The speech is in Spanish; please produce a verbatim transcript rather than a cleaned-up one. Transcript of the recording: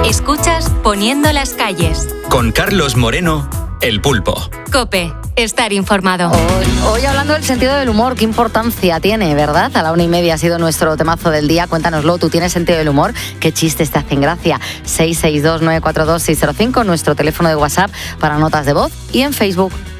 Escuchas Poniendo las calles. Con Carlos Moreno, El Pulpo. COPE. Estar informado. Hoy, hoy hablando del sentido del humor, ¿qué importancia tiene, verdad? A la una y media ha sido nuestro temazo del día. Cuéntanoslo, ¿tú tienes sentido del humor? ¿Qué chistes te hacen gracia? seis seis dos nueve cuatro dos seis cero cinco, nuestro teléfono de WhatsApp para notas de voz, y en Facebook.